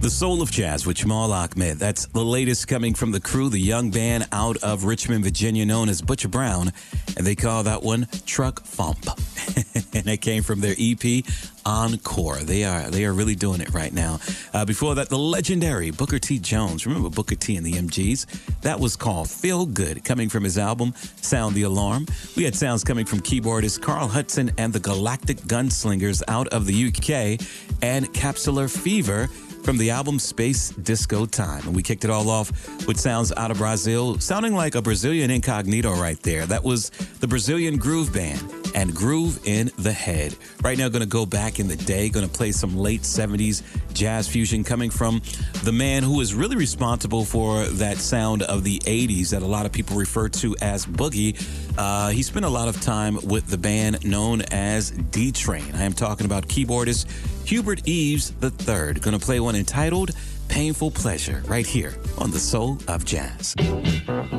The Soul of Jazz with Jamal Ahmed. That's the latest coming from the crew, the young band out of Richmond, Virginia, known as Butcher Brown. And they call that one Truck Fump. And it came from their EP, Encore. They are really doing it right now. Before that, the legendary Booker T. Jones. Remember Booker T and the MGs? That was called Feel Good, coming from his album, Sound the Alarm. We had sounds coming from keyboardist Carl Hudson and the Galactic Gunslingers out of the UK, and Capsular Fever from the album Space Disco Time. And we kicked it all off with sounds out of Brazil, sounding like a Brazilian incognito right there. That was the Brazilian Groove Band and Groove in the Head. Right now, going to go back in the day, going to play some late 70s jazz fusion coming from the man who is really responsible for that sound of the 80s that a lot of people refer to as Boogie. He spent a lot of time with the band known as D-Train. I am talking about keyboardist Hubert Eaves III. Going to play one entitled Painful Pleasure right here on The Soul of Jazz.